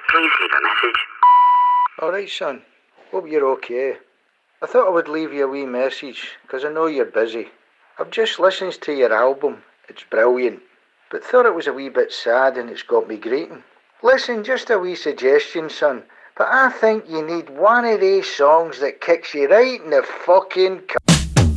Please leave a message. Alright, son. Hope you're okay. I thought I would leave you a wee message, because I know you're busy. I've just listened to your album. It's brilliant. But thought it was a wee bit sad and it's got me grating. Listen, just a wee suggestion, son. But I think you need one of these songs that kicks you right in the fucking